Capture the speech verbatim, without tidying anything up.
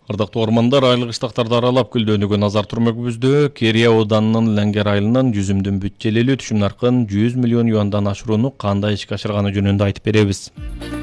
Ардактуу ормандар айлык иштактарды аралап гүлдөнүүгө назар турмакбызды. Керия ауданынын Леңгер айылынан жүзүмдүн бүт желели түшүм наркын жүз миллион юандан ашырууну кандай ишке ашырганы жөнүндө айтып беребиз.